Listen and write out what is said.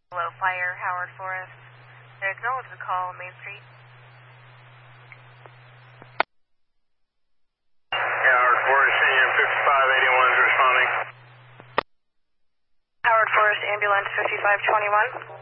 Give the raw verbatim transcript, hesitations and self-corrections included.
Hello, Fire, Howard Forest. There's no one to call Main Street. Yeah, Howard Forest, C M fifty-five eighty-one is responding. Howard Forest, ambulance fifty-five twenty-one.